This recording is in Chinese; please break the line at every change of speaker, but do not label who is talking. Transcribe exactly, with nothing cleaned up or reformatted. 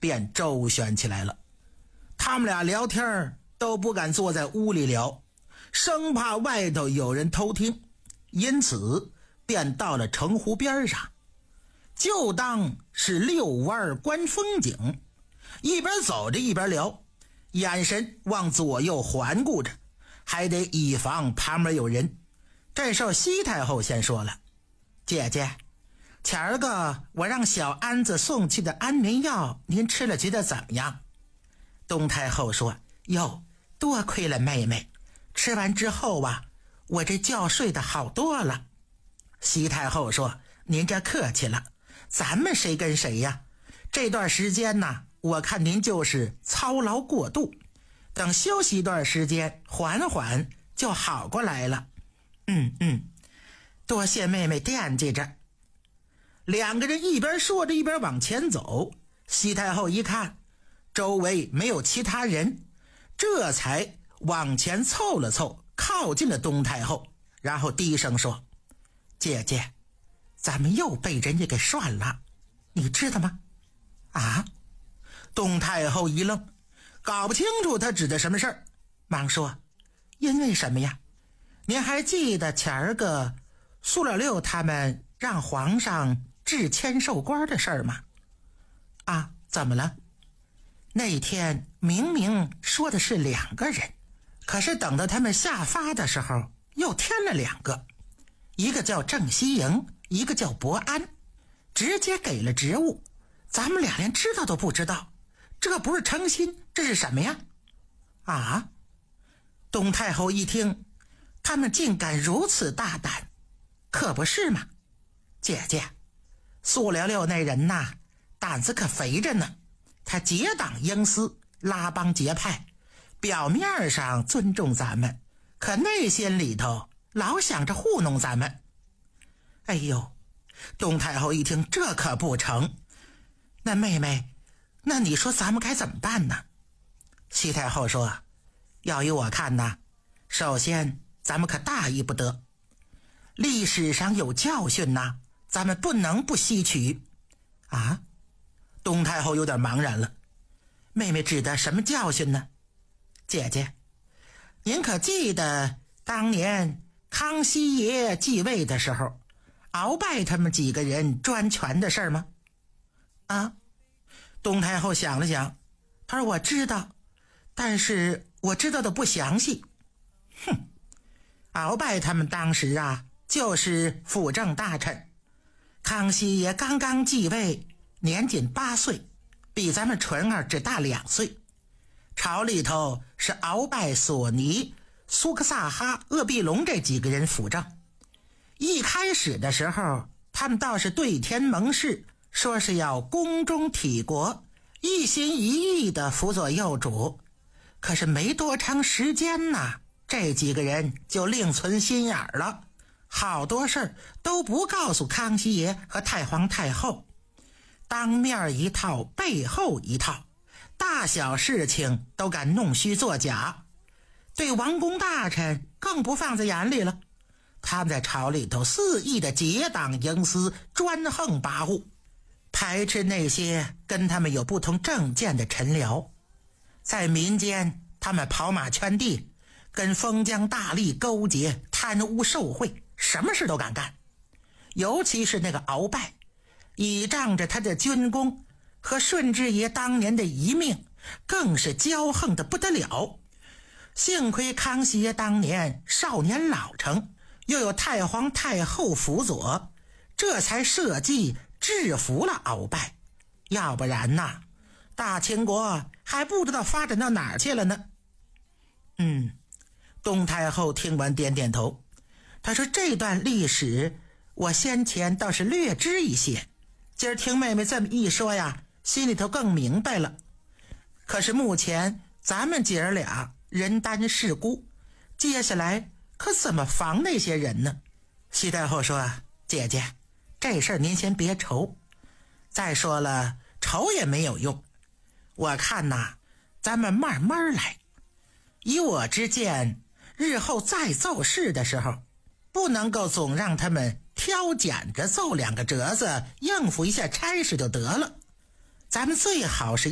便周旋起来了。他们俩聊天都不敢坐在屋里聊，生怕外头有人偷听，因此便到了城湖边上，就当是遛弯观风景，一边走着一边聊，眼神往左右环顾着，还得以防旁边有人。这时候西太后先说了：姐姐，前儿个我让小安子送去的安眠药您吃了觉得怎么样？东太后说：哟，多亏了妹妹，吃完之后啊，我这觉睡得好多了。西太后说：您这客气了，咱们谁跟谁呀？这段时间呢，我看您就是操劳过度，等休息一段时间缓缓就好过来了。嗯嗯，多谢妹妹惦记着。两个人一边说着一边往前走，西太后一看周围没有其他人，这才往前凑了凑，靠近了东太后，然后低声说：姐姐，咱们又被人家给涮了，你知道吗？啊？东太后一愣，搞不清楚他指的什么事儿，忙说：因为什么呀？您还记得前儿个苏老六他们让皇上治千寿官的事儿吗？啊，怎么了？那天明明说的是两个人，可是等到他们下发的时候又添了两个，一个叫郑西营，一个叫伯安，直接给了职务，咱们俩连知道都不知道，这不是诚心，这是什么呀？啊？东太后一听，他们竟敢如此大胆，可不是嘛？姐姐，苏六六那人呐，胆子可肥着呢，他结党营私，拉帮结派，表面上尊重咱们，可内心里头老想着糊弄咱们。哎呦，东太后一听，这可不成，那妹妹，那你说咱们该怎么办呢？西太后说：要依我看呢，首先咱们可大意不得，历史上有教训呐，咱们不能不吸取。啊？东太后有点茫然了，妹妹指的什么教训呢？姐姐，您可记得当年康熙爷继位的时候，鳌拜他们几个人专权的事吗？啊？东太后想了想，她说：我知道，但是我知道的不详细。哼，鳌拜他们当时啊，就是辅政大臣，康熙爷刚刚继位，年仅八岁，比咱们纯儿只大两岁。朝里头是鳌拜、索尼、苏克萨哈、鄂必隆这几个人辅政。一开始的时候，他们倒是对天盟誓，说是要宫中体国，一心一意的辅佐幼主。可是没多长时间呐，这几个人就另存心眼了，好多事儿都不告诉康熙爷和太皇太后，当面一套背后一套，大小事情都敢弄虚作假，对王公大臣更不放在眼里了。他们在朝里头肆意的结党营私，专横跋扈，排斥那些跟他们有不同政见的臣僚。在民间他们跑马圈地，跟封疆大吏勾结，贪污受贿，什么事都敢干。尤其是那个鳌拜，倚仗着他的军功和顺治爷当年的遗命，更是骄横的不得了。幸亏康熙爷当年少年老成，又有太皇太后辅佐，这才设计制服了鳌拜，要不然呐，大清国还不知道发展到哪儿去了呢。嗯，东太后听完点点头，她说：这段历史我先前倒是略知一些，今儿听妹妹这么一说呀，心里头更明白了。可是目前咱们姐儿俩人单势孤，接下来可怎么防那些人呢？西太后说：姐姐，这事儿您先别愁，再说了愁也没有用，我看呐，咱们慢慢来。以我之见，日后再奏事的时候，不能够总让他们挑拣着奏两个折子，应付一下差事就得了。咱们最好是